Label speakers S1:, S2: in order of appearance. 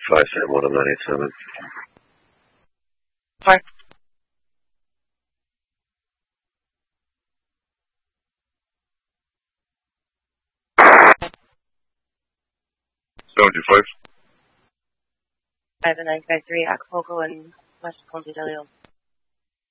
S1: 5, Sam 1 on 987.
S2: Sorry.
S3: $75.
S2: 5 and 953, Acapulco and West Ponce de Leon.